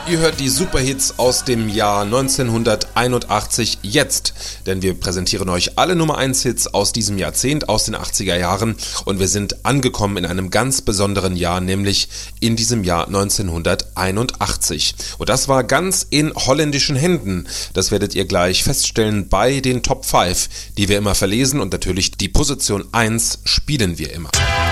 Ihr hört die Superhits aus dem Jahr 1981 jetzt, denn wir präsentieren euch alle Nummer 1 Hits aus diesem Jahrzehnt, aus den 80er Jahren, und wir sind angekommen in einem ganz besonderen Jahr, nämlich in diesem Jahr 1981. Und das war ganz in holländischen Händen. Das werdet ihr gleich feststellen bei den Top 5, die wir immer verlesen, und natürlich die Position 1 spielen wir immer.